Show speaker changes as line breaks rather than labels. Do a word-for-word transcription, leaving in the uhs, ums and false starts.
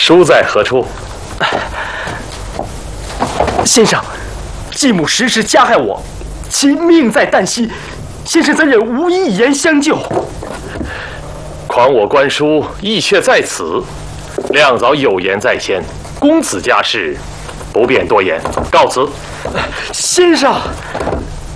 书在何处？
先生，继母时时加害我，其命在旦夕，先生怎忍无一言相救？
况我官书亦却在此，量早有言在先，公子家事，不便多言，告辞。
先生。